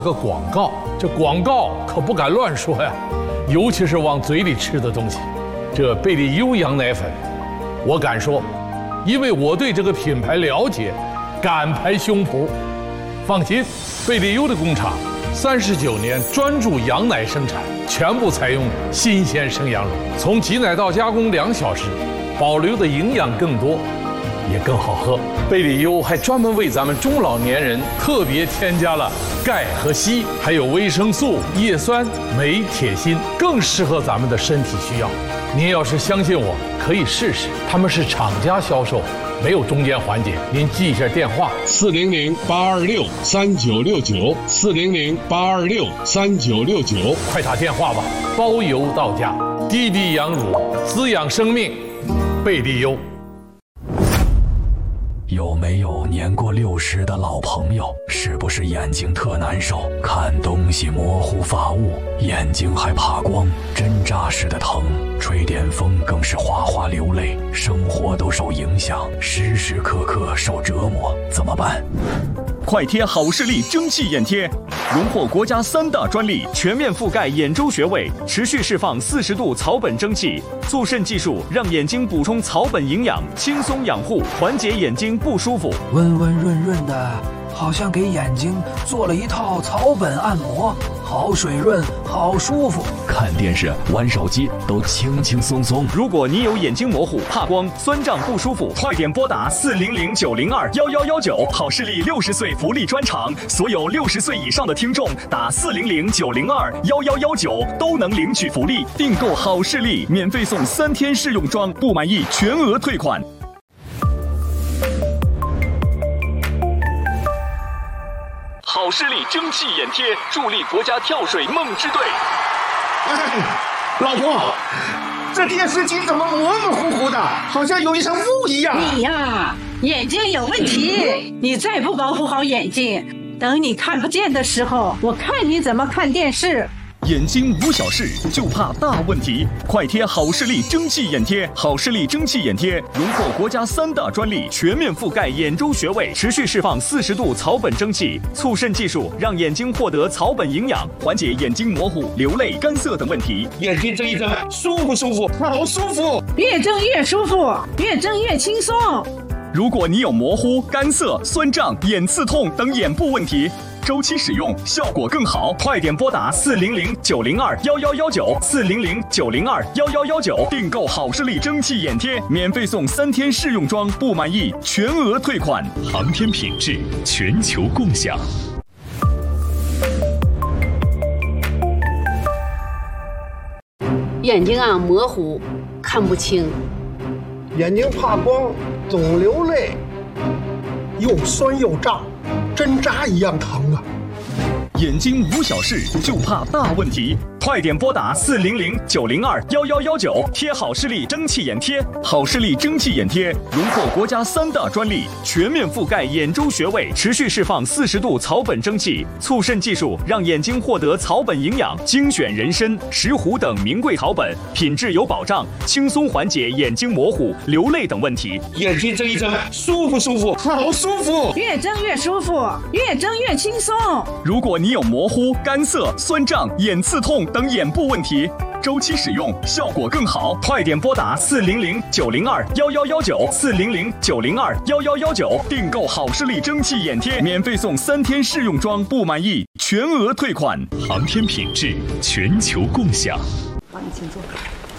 个广告，这广告可不敢乱说呀，尤其是往嘴里吃的东西。这贝利优羊奶粉，我敢说，因为我对这个品牌了解，敢拍胸脯。放心，贝利优的工厂39年专注羊奶生产，全部采用新鲜生羊乳，从挤奶到加工2小时，保留的营养更多，也更好喝。贝利优还专门为咱们中老年人特别添加了钙和硒，还有维生素、叶酸、镁、铁、锌，更适合咱们的身体需要。您要是相信我，可以试试。他们是厂家销售，没有中间环节。您记一下电话：400-826-3969，400-826-3969，快打电话吧，包邮到家。滴滴羊乳，滋养生命，贝利优。 有没有年过60的老朋友？是不是眼睛特难受，看东西模糊发雾，眼睛还怕光，针扎似的疼，吹点风更是哗哗流泪，生活都受影响，时时刻刻受折磨，怎么办？ 快贴好视力蒸汽眼贴，荣获国家3大专利，全面覆盖眼周穴位，持续释放40度草本蒸汽，促渗技术让眼睛补充草本营养，轻松养护，缓解眼睛不舒服， 温温润润的，好像给眼睛做了一套草本按摩，好水润，好舒服。 看电视、玩手机都轻轻松松。 如果你有眼睛模糊、怕光、酸胀不舒服，快点拨打400-902-1119，好视力60岁福利专场，所有60岁以上的听众打400-902-1119都能领取福利。订购好视力，免费送3天试用装，不满意全额退款。好视力蒸汽眼贴，助力国家跳水梦之队。 老婆，这电视机怎么模模糊糊的，好像有一层雾一样？ 你呀，眼睛有问题，你再不保护好眼睛，等你看不见的时候，我看你怎么看电视。 眼睛无小事，就怕大问题。快贴好视力蒸汽眼贴，好视力蒸汽眼贴荣获国家3大专利，全面覆盖眼周穴位，持续释放40度草本蒸汽，促渗技术让眼睛获得草本营养，缓解眼睛模糊、流泪、干涩等问题。 眼睛睁一睁，舒不舒服？好舒服！ 越睁越舒服，越睁越轻松。 如果你有模糊、干涩、酸胀、眼刺痛等眼部问题，周期使用效果更好，快点拨打400-902-1119，400-902-1119，订购好视力蒸汽眼贴，免费送3天试用装，不满意全额退款。航天品质，全球共享。 眼睛啊模糊，看不清， 眼睛怕光，总流泪，又酸又胀，针扎一样疼啊！ 眼睛无小事，就怕大问题。快点拨打400-902-1119，贴好视力蒸汽眼贴。好视力蒸汽眼贴荣获国家3大专利，全面覆盖眼周穴位，持续释放40度草本蒸汽，促渗技术让眼睛获得草本营养，精选人参、石斛等名贵草本，品质有保障，轻松缓解眼睛模糊、流泪等问题。 眼睛睁一睁，舒不舒服？好舒服！ 越睁越舒服，越睁越轻松。 如果你有模糊、干涩、酸胀、眼刺痛等眼部问题，周期使用效果更好，快点拨打400-902-1119，400-902-1119，订购好视力蒸汽眼贴，免费送3天试用装，不满意全额退款。航天品质，全球共享。 好，你请坐。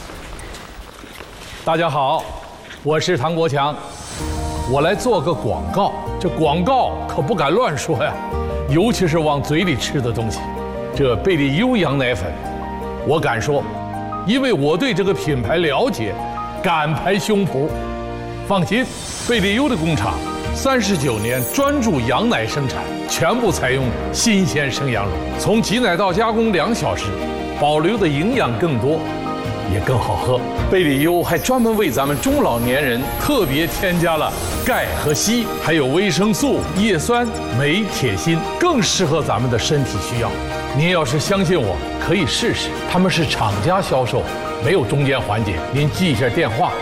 大家好，我是唐国强，我来做个广告。这广告可不敢乱说呀，尤其是往嘴里吃的东西。这贝利优羊奶粉，我敢说，因为我对这个品牌了解，敢拍胸脯。放心，贝利优的工厂39年专注羊奶生产，全部采用新鲜生羊乳，从挤奶到加工2小时，保留的营养更多，也更好喝。贝利优还专门为咱们中老年人特别添加了钙和硒，还有维生素、叶酸、镁、铁、锌，更适合咱们的身体需要。您要是相信我，可以试试。他们是厂家销售，没有中间环节。您记一下电话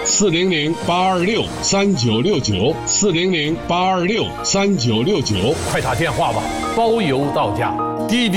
：400-826-3969，400-826-3969， 快打电话吧，包邮到家。滴滴